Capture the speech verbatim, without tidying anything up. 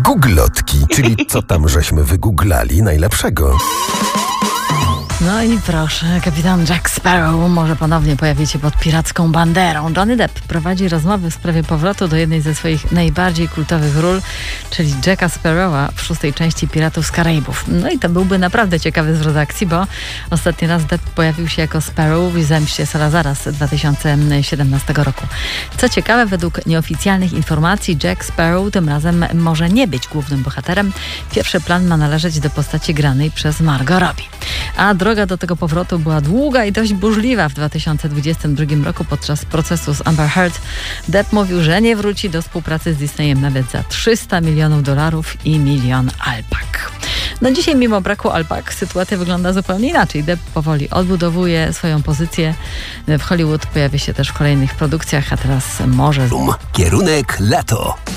Googlotki, czyli co tam żeśmy wygooglali najlepszego. No i proszę, kapitan Jack Sparrow może ponownie pojawić się pod piracką banderą. Johnny Depp prowadzi rozmowy w sprawie powrotu do jednej ze swoich najbardziej kultowych ról, czyli Jacka Sparrowa w szóstej części Piratów z Karaibów. No i to byłby naprawdę ciekawy zwrot akcji, bo ostatni raz Depp pojawił się jako Sparrow w Zemście Salazara z dwa tysiące siedemnastego roku. Co ciekawe, według nieoficjalnych informacji Jack Sparrow tym razem może nie być głównym bohaterem. Pierwszy plan ma należeć do postaci granej przez Margot Robbie. A droga do tego powrotu była długa i dość burzliwa. W dwa tysiące dwudziestym drugim roku podczas procesu z Amber Heard Depp mówił, że nie wróci do współpracy z Disneyem nawet za trzysta milionów dolarów i milion alpak. No dzisiaj mimo braku alpak sytuacja wygląda zupełnie inaczej. Depp powoli odbudowuje swoją pozycję. W Hollywood pojawia się też w kolejnych produkcjach, a teraz może... Kierunek lato.